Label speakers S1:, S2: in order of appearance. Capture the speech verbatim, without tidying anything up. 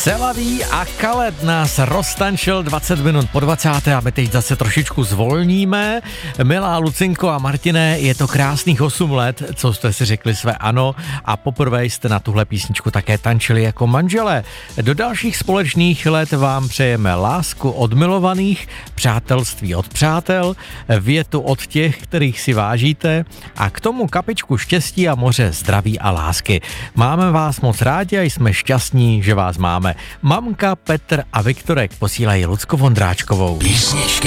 S1: Selaví a Kalet nás roztančil dvacet minut po dvacáté a my teď zase trošičku zvolníme. Milá Lucinko a Martine, je to krásných osm let, co jste si řekli své ano a poprvé jste na tuhle písničku také tančili jako manželé. Do dalších společných let vám přejeme lásku od milovaných, přátelství od přátel, větu od těch, kterých si vážíte a k tomu kapičku štěstí a moře zdraví a lásky. Máme vás moc rádi a jsme šťastní, že vás máme. Mamka, Petr a Viktorek posílají Lucku Vondráčkovou.
S2: Písničky